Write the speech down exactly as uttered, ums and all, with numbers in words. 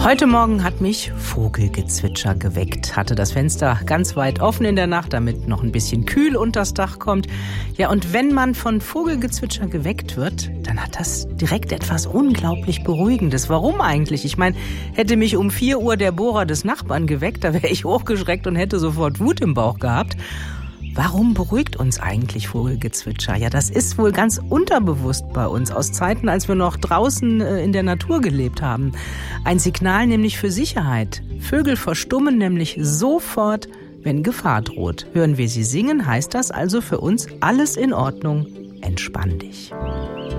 Heute Morgen hat mich Vogelgezwitscher geweckt. Hatte das Fenster ganz weit offen in der Nacht, damit noch ein bisschen kühl unters Dach kommt. Ja, und wenn man von Vogelgezwitscher geweckt wird, dann hat das direkt etwas unglaublich Beruhigendes. Warum eigentlich? Ich meine, hätte mich um vier Uhr der Bohrer des Nachbarn geweckt, da wäre ich hochgeschreckt und hätte sofort Wut im Bauch gehabt. Warum beruhigt uns eigentlich Vogelgezwitscher? Ja, das ist wohl ganz unterbewusst bei uns, aus Zeiten, als wir noch draußen in der Natur gelebt haben. Ein Signal nämlich für Sicherheit. Vögel verstummen nämlich sofort, wenn Gefahr droht. Hören wir sie singen, heißt das also für uns alles in Ordnung, entspann dich.